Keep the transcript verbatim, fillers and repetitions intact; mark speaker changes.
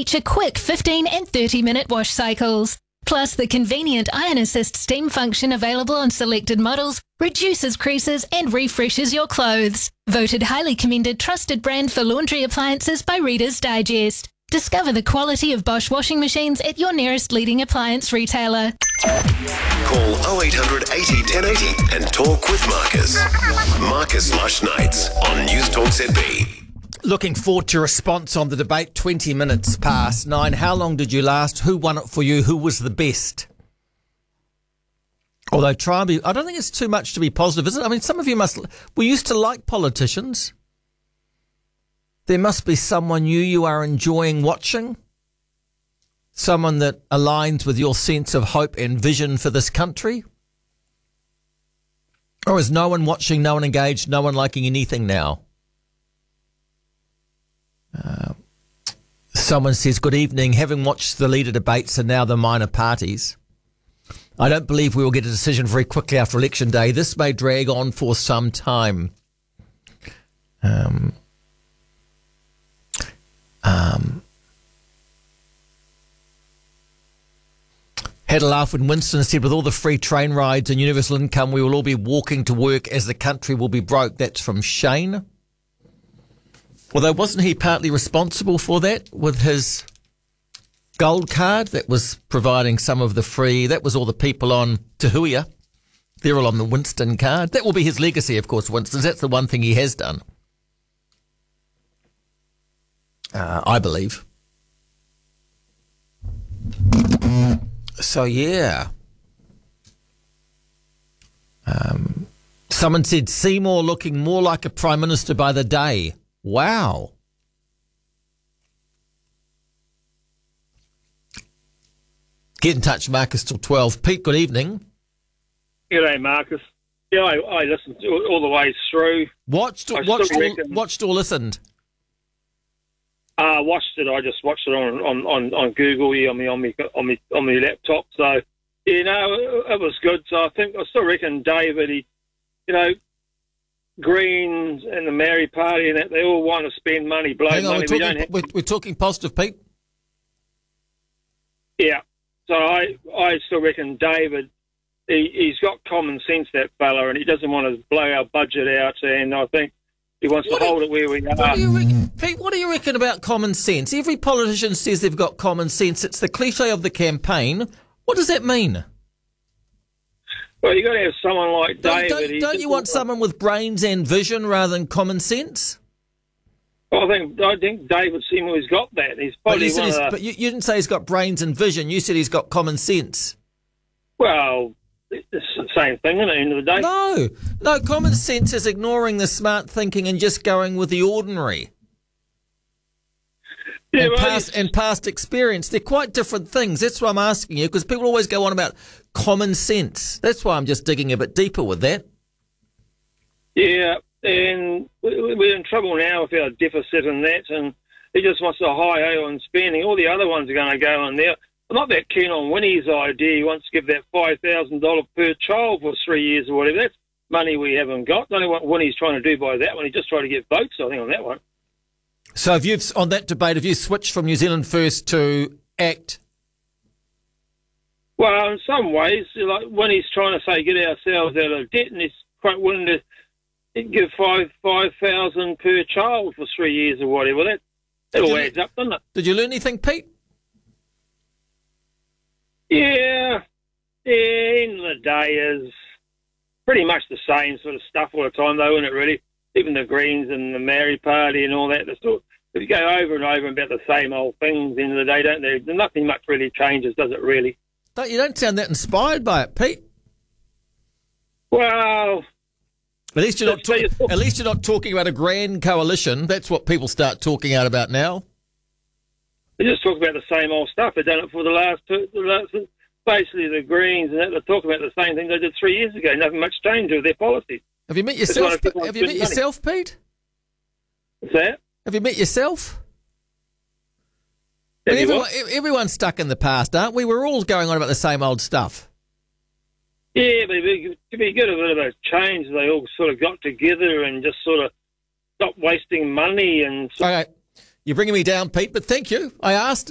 Speaker 1: feature quick fifteen and thirty minute wash cycles. Plus, the convenient Iron Assist steam function available on selected models reduces creases and refreshes your clothes. Voted highly commended trusted brand for laundry appliances by Reader's Digest. Discover the quality of Bosch washing machines at your nearest leading appliance retailer.
Speaker 2: Call oh eight hundred eighty, ten eighty and talk with Marcus. Marcus Lush Nights on News Talk Z B.
Speaker 3: Looking forward to your response on the debate. twenty minutes past nine. How long did you last? Who won it for you? Who was the best? Although try and be, I don't think it's too much to be positive, is it? I mean, some of you must, we used to like politicians. There must be someone you, you are enjoying watching. Someone that aligns with your sense of hope and vision for this country. Or is no one watching, no one engaged, no one liking anything now? Uh, someone says, good evening. Having watched the leader debates and now the minor parties, I don't believe we will get a decision very quickly after election day. This may drag on for some time. Um, um, had a laugh when Winston said, with all the free train rides and universal income, we will all be walking to work as the country will be broke. That's from Shane. Although wasn't he partly responsible for that with his gold card that was providing some of the free, that was all the people on Tahuia. They're all on the Winston card. That will be his legacy, of course, Winston's. That's the one thing he has done. Uh, I believe. So, yeah. Um, someone said Seymour looking more like a prime minister by the day. Wow. Get in touch, Marcus, till twelve. Pete, good evening.
Speaker 4: G'day, Marcus. Yeah, I, I listened to it all the way through.
Speaker 3: Watched,
Speaker 4: I
Speaker 3: watched,
Speaker 4: still
Speaker 3: or,
Speaker 4: reckon-
Speaker 3: watched or listened?
Speaker 4: Uh, watched it. I just watched it on, on, on, on Google, yeah, on my on my on my on my laptop. So, you know, it, it was good. So I think I still reckon David. He, you know, Greens and the Maori Party and that, they all want to spend money, blow
Speaker 3: Hang on,
Speaker 4: money.
Speaker 3: we're
Speaker 4: We
Speaker 3: talking,
Speaker 4: don't have,
Speaker 3: we're, we're talking positive, Pete.
Speaker 4: yeah. So I I still reckon David. He, he's got common sense, that fella, and he doesn't want to blow our budget out. And I think he wants
Speaker 3: What
Speaker 4: to
Speaker 3: do
Speaker 4: hold
Speaker 3: you-
Speaker 4: it where we
Speaker 3: What
Speaker 4: are.
Speaker 3: do you reckon, Pete, what do you reckon about common sense? Every politician says they've got common sense. It's the cliche of the campaign. What does that mean?
Speaker 4: Well, you got to have someone like
Speaker 3: Don't,
Speaker 4: David.
Speaker 3: don't,
Speaker 4: He's
Speaker 3: don't
Speaker 4: just-
Speaker 3: you want someone with brains and vision rather than common sense?
Speaker 4: Well, I think I think David Seymour's got that. He's
Speaker 3: But,
Speaker 4: probably
Speaker 3: you, said
Speaker 4: one
Speaker 3: he's,
Speaker 4: of the,
Speaker 3: but you, you didn't say he's got brains and vision. You said he's got common sense.
Speaker 4: well, it's the same thing at the end of the day.
Speaker 3: No, no, common sense is ignoring the smart thinking and just going with the ordinary.
Speaker 4: yeah,
Speaker 3: and,
Speaker 4: well,
Speaker 3: past,
Speaker 4: it's-
Speaker 3: and past experience. They're quite different things. That's why I'm asking you, because people always go on about common sense. That's why I'm just digging a bit deeper with that.
Speaker 4: yeah, and we- we're in trouble now with our deficit and that, and he just wants to high-ho on spending. All the other ones are going to go in there. I'm not that keen on Winnie's idea. He wants to give that five thousand dollars per child for three years or whatever. That's money we haven't got. I don't know what Winnie's trying to do by that one. He's just trying to get votes, I think, on that one.
Speaker 3: So have you, on that debate, have you switched from New Zealand First to ACT?
Speaker 4: Well, in some ways, like when he's trying to say get ourselves out of debt, and he's quite willing to give five five thousand per child for three years or whatever, that that all
Speaker 3: you-
Speaker 4: adds up, doesn't it?
Speaker 3: Did you learn anything, Pete?
Speaker 4: Yeah, yeah. End of the day is pretty much the same sort of stuff all the time, though, isn't it? Really, even the Greens and the Maori Party and all that. The sort, if you go over and over about the same old things, end of the day, don't they? Nothing much really changes, does it? Really?
Speaker 3: Don't, you don't sound that inspired by it, Pete.
Speaker 4: Well.
Speaker 3: At least you're not.
Speaker 4: So you're
Speaker 3: Ta-
Speaker 4: talking-
Speaker 3: at least you're not talking about a grand coalition. That's what people start talking out about now.
Speaker 4: They just talk about the same old stuff. They've done it for the last two, the last, basically the Greens, and that, they talk about the same thing they did three years ago. Nothing much changed with their policies.
Speaker 3: Have you met
Speaker 4: That's
Speaker 3: yourself?
Speaker 4: why people
Speaker 3: Have you met
Speaker 4: spend money.
Speaker 3: yourself, Pete?
Speaker 4: What's that?
Speaker 3: Have you met yourself?
Speaker 4: Have
Speaker 3: But
Speaker 4: you
Speaker 3: everyone,
Speaker 4: what?
Speaker 3: e- everyone's stuck in the past, aren't we? We're all going on about the same old stuff.
Speaker 4: Yeah, but it'd be, it'd be good a bit of a change. They all sort of got together and just sort of stopped wasting money and. Sort
Speaker 3: Okay, you're bringing me down, Pete. But thank you. I asked.